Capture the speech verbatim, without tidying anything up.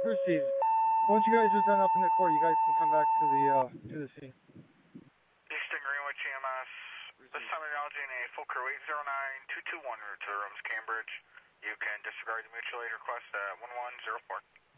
proceed. Once you guys are done up in the court, you guys can come back to the uh, to the scene. Eastern Greenwich E M S. This time acknowledging a full crew eight zero nine two two one route to the rooms Cambridge. You can disregard the mutual aid request at one one zero four.